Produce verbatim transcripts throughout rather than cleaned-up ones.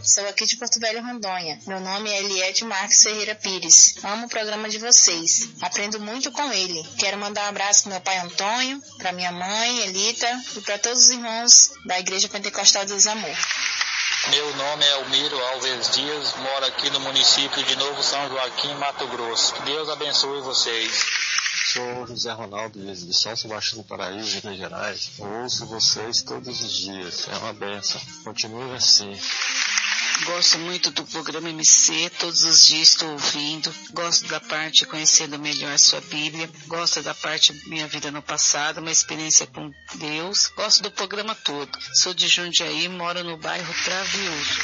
Sou aqui de Porto Velho, Rondônia. Meu nome é Eliette Marques Ferreira Pires. Amo o programa de vocês. Aprendo muito com ele. Quero mandar um abraço pro meu pai Antônio, para minha mãe, Elita, e para todos os irmãos da Igreja Pentecostal do Desamor. Meu nome é Almiro Alves Dias, moro aqui no município de Novo São Joaquim, Mato Grosso. Deus abençoe vocês. Sou José Ronaldo de São Sebastião do Paraíso, Minas Gerais. Ouço vocês todos os dias. É uma benção. Continue assim. Gosto muito do programa M C, todos os dias estou ouvindo. Gosto da parte conhecendo melhor a sua Bíblia. Gosto da parte minha vida no passado, uma experiência com Deus. Gosto do programa todo. Sou de Jundiaí, moro no bairro Travioso.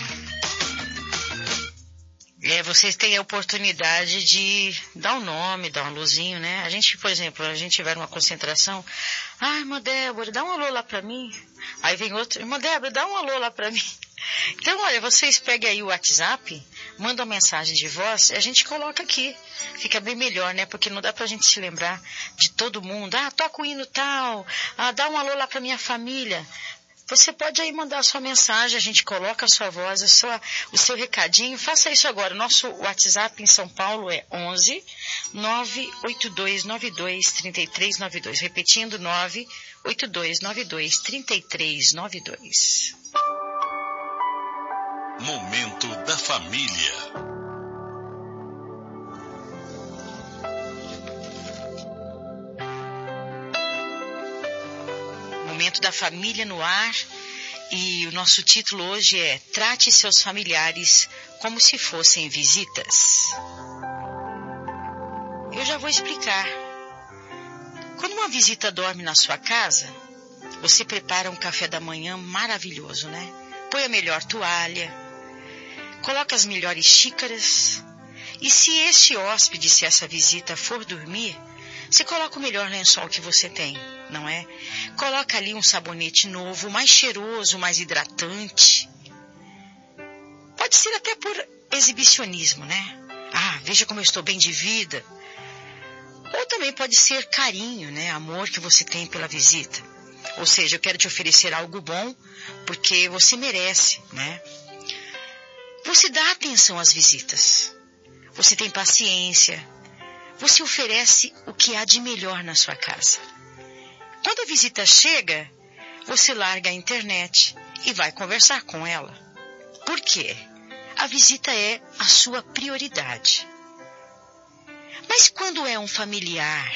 É, vocês têm a oportunidade de dar um nome, dar um luzinho, né? A gente, por exemplo, a gente tiver uma concentração. Ah, irmã Débora, dá um alô lá pra mim. Aí vem outro, irmã Débora, dá um alô lá pra mim. Então, olha, vocês pegam aí o WhatsApp, mandam uma mensagem de voz e a gente coloca aqui. Fica bem melhor, né? Porque não dá pra gente se lembrar de todo mundo. Ah, toca o hino tal. Ah, dá um alô lá pra minha família. Você pode aí mandar a sua mensagem, a gente coloca a sua voz, a sua, o seu recadinho. Faça isso agora. O nosso WhatsApp em São Paulo é onze, nove oito dois nove dois, três três nove dois. Repetindo, nove oito dois nove dois, três três nove dois. Momento da Família. Momento da Família no ar, e o nosso título hoje é Trate seus familiares como se fossem visitas. Eu já vou explicar. Quando uma visita dorme na sua casa, você prepara um café da manhã maravilhoso, né? Põe a melhor toalha, coloca as melhores xícaras, e se este hóspede, se essa visita for dormir, você coloca o melhor lençol que você tem, não é? Coloca ali um sabonete novo, mais cheiroso, mais hidratante. Pode ser até por exibicionismo, né? Ah, veja como eu estou bem de vida. Ou também pode ser carinho, né? Amor que você tem pela visita. Ou seja, eu quero te oferecer algo bom porque você merece, né? Você dá atenção às visitas. Você tem paciência. Você oferece o que há de melhor na sua casa. Quando a visita chega, você larga a internet e vai conversar com ela. Por quê? A visita é a sua prioridade. Mas quando é um familiar,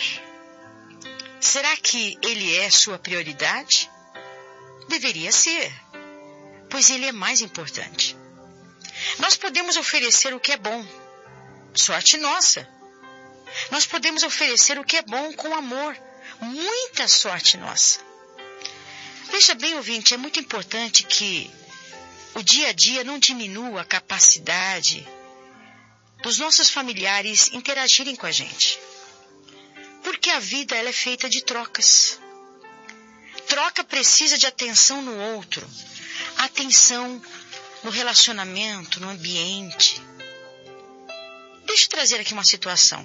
será que ele é sua prioridade? Deveria ser, pois ele é mais importante. Nós podemos oferecer o que é bom, sorte nossa. Nós podemos oferecer o que é bom com amor, muita sorte nossa. Veja bem, ouvinte, é muito importante que o dia a dia não diminua a capacidade dos nossos familiares interagirem com a gente. Porque a vida ela é feita de trocas. Troca precisa de atenção no outro, atenção no relacionamento, no ambiente. Deixa eu trazer aqui uma situação.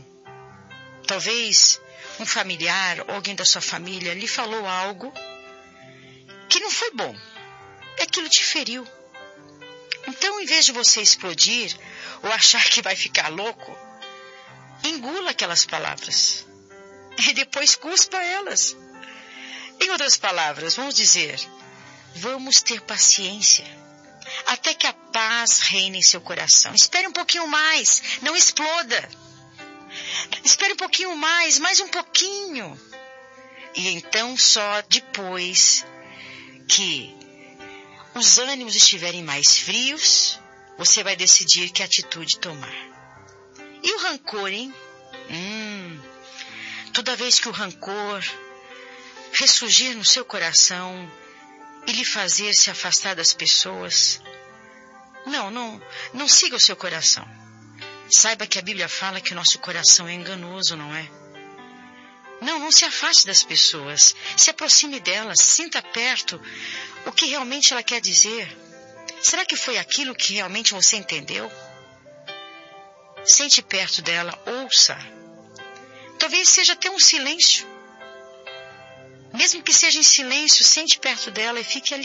Talvez um familiar ou alguém da sua família lhe falou algo que não foi bom. Aquilo te feriu. Então, em vez de você explodir ou achar que vai ficar louco, engula aquelas palavras e depois cuspa elas. Em outras palavras, vamos dizer, vamos ter paciência até que a paz reine em seu coração. Espere um pouquinho mais, não exploda. Espere um pouquinho mais, mais um pouquinho. E então só depois que os ânimos estiverem mais frios, você vai decidir que atitude tomar. E o rancor, hein? Hum, toda vez que o rancor ressurgir no seu coração e lhe fazer se afastar das pessoas, não, não, não siga o seu coração. Saiba que a Bíblia fala que o nosso coração é enganoso, não é? Não, não se afaste das pessoas. Se aproxime delas, sinta perto o que realmente ela quer dizer. Será que foi aquilo que realmente você entendeu? Sente perto dela, ouça. Talvez seja até um silêncio. Mesmo que seja em silêncio, sente perto dela e fique ali.